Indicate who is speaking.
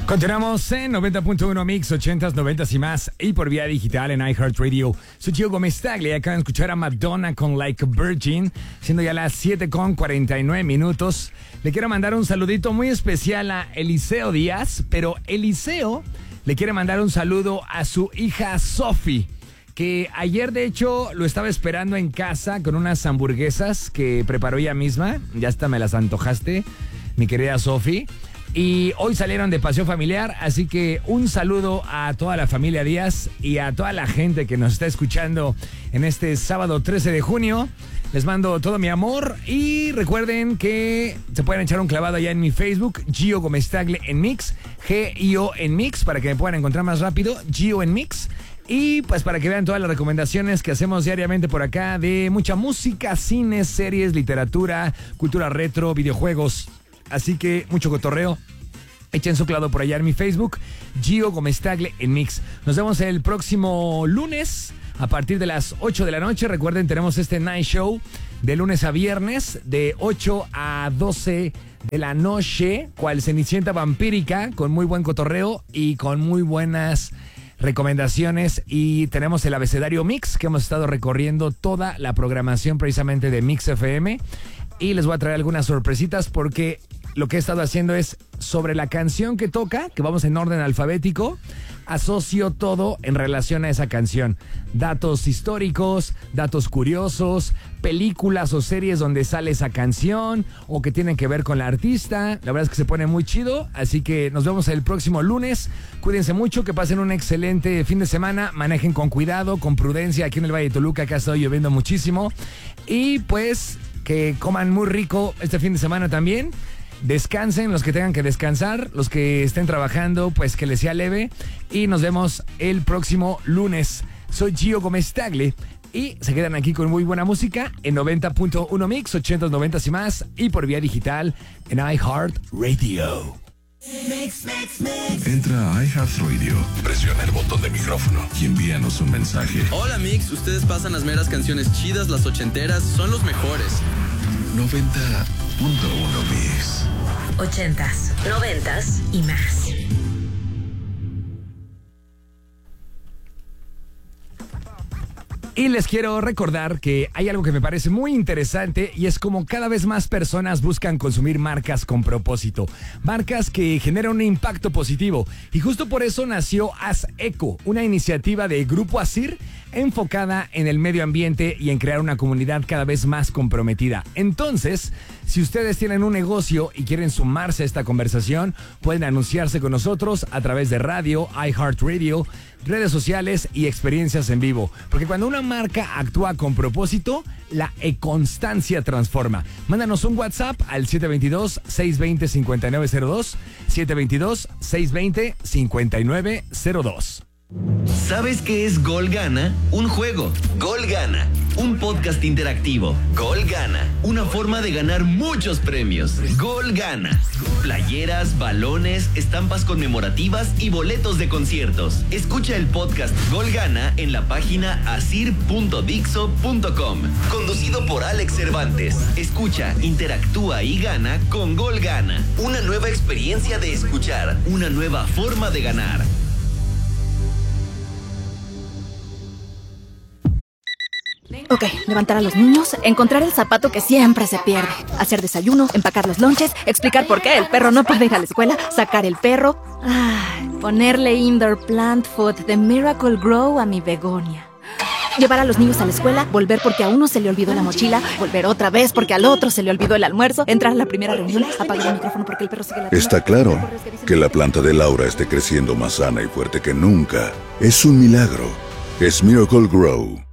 Speaker 1: Continuamos en 90.1 Mix, 80s, 90s y más, y por vía digital en iHeartRadio. Soy Gio Gómez Tagle y acaban de escuchar a Madonna con Like a Virgin, siendo ya las 7:49. Le quiero mandar un saludito muy especial a Eliseo Díaz, pero Eliseo le quiere mandar un saludo a su hija Sofi, que ayer de hecho lo estaba esperando en casa con unas hamburguesas que preparó ella misma. Ya hasta me las antojaste, mi querida Sofi. Y hoy salieron de paseo familiar, así que un saludo a toda la familia Díaz y a toda la gente que nos está escuchando en este sábado 13 de junio. Les mando todo mi amor y recuerden que se pueden echar un clavado allá en mi Facebook, Gio Gómez Tagle en Mix, G-I-O en Mix, para que me puedan encontrar más rápido, Gio en Mix. Y pues para que vean todas las recomendaciones que hacemos diariamente por acá de mucha música, cines, series, literatura, cultura retro, videojuegos. Así que mucho cotorreo. Echen su clavo por allá en mi Facebook, Gio Gómez Tagle en Mix. Nos vemos el próximo lunes a partir de las 8 de la noche. Recuerden, tenemos este night show de lunes a viernes de 8 a 12 de la noche, cual Cenicienta Vampírica, con muy buen cotorreo y con muy buenas recomendaciones. Y tenemos el abecedario Mix, que hemos estado recorriendo toda la programación precisamente de Mix FM. Y les voy a traer algunas sorpresitas porque lo que he estado haciendo es sobre la canción que toca, que vamos en orden alfabético, asocio todo en relación a esa canción. Datos históricos, datos curiosos, películas o series donde sale esa canción o que tienen que ver con la artista. La verdad es que se pone muy chido, así que nos vemos el próximo lunes. Cuídense mucho, que pasen un excelente fin de semana, manejen con cuidado, con prudencia aquí en el Valle de Toluca, que ha estado lloviendo muchísimo. Y pues que coman muy rico este fin de semana también. Descansen los que tengan que descansar, los que estén trabajando, pues que les sea leve. Y nos vemos el próximo lunes. Soy Gio Gómez Tagle y se quedan aquí con muy buena música en 90.1 Mix, 80s, 90s y más, y por vía digital en iHeartRadio.
Speaker 2: Entra a iHeartRadio, presiona el botón de micrófono y envíanos un mensaje.
Speaker 3: Hola Mix, ustedes pasan las meras canciones chidas, las ochenteras, son los mejores.
Speaker 2: 90.1 Mix.
Speaker 4: 80s, 90s y más.
Speaker 1: Y les quiero recordar que hay algo que me parece muy interesante y es como cada vez más personas buscan consumir marcas con propósito, marcas que generan un impacto positivo. Y justo por eso nació Haz Eco, una iniciativa de Grupo Asir enfocada en el medio ambiente y en crear una comunidad cada vez más comprometida. Entonces, si ustedes tienen un negocio y quieren sumarse a esta conversación, pueden anunciarse con nosotros a través de radio, iHeartRadio, redes sociales y experiencias en vivo. Porque cuando una marca actúa con propósito, la constancia transforma. Mándanos un WhatsApp al 722-620-5902, 722-620-5902.
Speaker 5: ¿Sabes qué es Gol Gana? Un juego. Gol Gana. Un podcast interactivo. Gol Gana. Una forma de ganar muchos premios. Gol Gana. Playeras, balones, estampas conmemorativas y boletos de conciertos. Escucha el podcast Gol Gana en la página asir.dixo.com. Conducido por Alex Cervantes. Escucha, interactúa y gana con Gol Gana. Una nueva experiencia de escuchar. Una nueva forma de ganar.
Speaker 6: Ok, levantar a los niños, encontrar el zapato que siempre se pierde, hacer desayuno, empacar los lonches, explicar por qué el perro no puede ir a la escuela, sacar el perro, ponerle indoor plant food de Miracle Grow a mi begonia. Llevar a los niños a la escuela, volver porque a uno se le olvidó la mochila, volver otra vez porque al otro se le olvidó el almuerzo, entrar a la primera reunión, apagar el micrófono porque el perro sigue la...
Speaker 2: Está claro que la planta de Laura esté creciendo más sana y fuerte que nunca. Es un milagro. Es Miracle Grow.